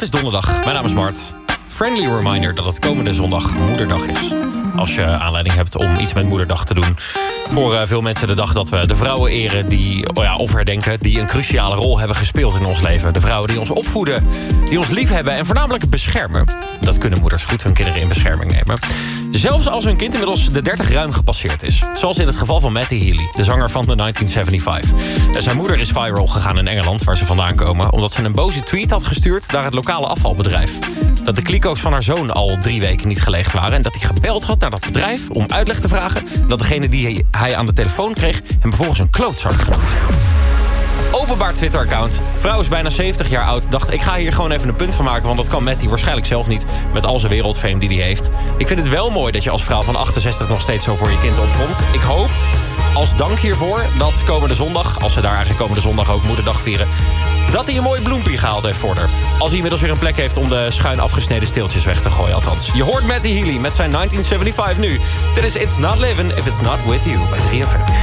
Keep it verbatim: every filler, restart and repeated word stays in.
is donderdag. Mijn naam is Mart. Friendly reminder dat het komende zondag Moederdag is. Als je aanleiding hebt om iets met Moederdag te doen. Voor uh, veel mensen de dag dat we de vrouwen eren die, oh ja, of herdenken... die een cruciale rol hebben gespeeld in ons leven. De vrouwen die ons opvoeden, die ons liefhebben en voornamelijk beschermen. Dat kunnen moeders goed hun kinderen in bescherming nemen. Zelfs als hun kind inmiddels de dertig ruim gepasseerd is. Zoals in het geval van Matty Healy, de zanger van de negentien zevenenzeventig. Zijn moeder is viral gegaan in Engeland, waar ze vandaan komen... omdat ze een boze tweet had gestuurd naar het lokale afvalbedrijf. Dat de kliko's van haar zoon al drie weken niet geleegd waren... en dat hij gebeld had naar dat bedrijf om uitleg te vragen... dat degene die hij aan de telefoon kreeg hem vervolgens een klootzak genoemd. Openbaar Twitter-account. Vrouw is bijna zeventig jaar oud. Dacht, ik ga hier gewoon even een punt van maken... want dat kan Matty waarschijnlijk zelf niet... met al zijn wereldfame die hij heeft. Ik vind het wel mooi dat je als vrouw van achtenzestig... nog steeds zo voor je kind opkomt. Ik hoop, als dank hiervoor, dat komende zondag... als ze daar eigenlijk komende zondag ook Moederdag vieren... dat hij een mooi bloempie gehaald heeft voor haar. Als hij inmiddels weer een plek heeft om de schuin afgesneden steeltjes weg te gooien althans. Je hoort Matty Healy met zijn negentien zevenenzeventig nu. Dit is It's Not Living If It's Not With You bij drie F M.